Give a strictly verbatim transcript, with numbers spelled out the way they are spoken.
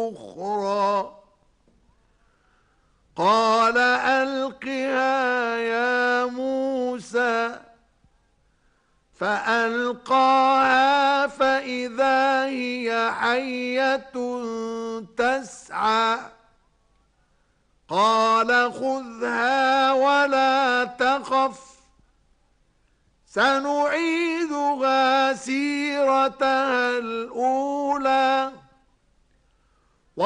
أخرى قال ألقها يا موسى فألقاها فإذا هي حية تسعى قال خذها ولا تخف سنعيدها سيرتها الأولى